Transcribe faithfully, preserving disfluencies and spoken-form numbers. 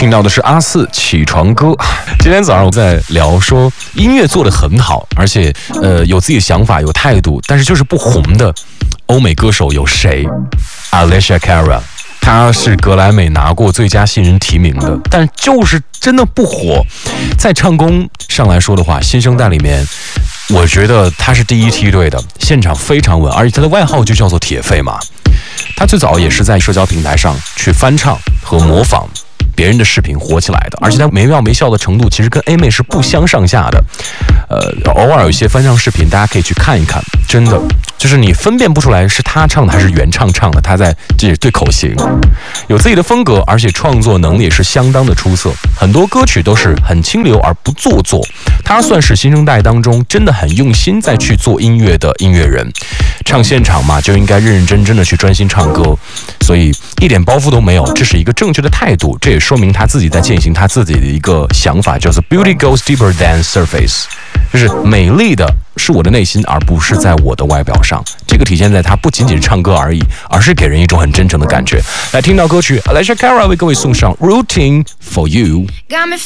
听到的是阿四起床歌。今天早上我在聊说音乐做得很好，而且呃有自己的想法有态度，但是就是不红的欧美歌手有谁？ Alicia Cara， 她是格莱美拿过最佳新人提名的，但就是真的不火。在唱功上来说的话，新生代里面我觉得她是第一梯队的，现场非常稳，而且她的外号就叫做铁肺嘛。她最早也是在社交平台上去翻唱和模仿别人的视频火起来的，而且他没妙没笑的程度其实跟 A 妹是不相上下的。呃，偶尔有一些翻唱视频，大家可以去看一看，真的就是你分辨不出来是他唱的还是原唱唱的，他在这里对口型，有自己的风格，而且创作能力也是相当的出色。很多歌曲都是很清流而不做作，他算是新生代当中真的很用心在去做音乐的音乐人。唱现场嘛，就应该认认真真的去专心唱歌，所以一点包袱都没有，这是一个正确的态度。这也说明他自己在践行他自己的一个想法，叫做 Beauty goes deeper than surface， 就是美丽的是我的内心，而不是在我的外表上。这个体现在他不仅仅是唱歌而已，而是给人一种很真诚的感觉。来听到歌曲 Alicia Cara 为各位送上 Routine for You。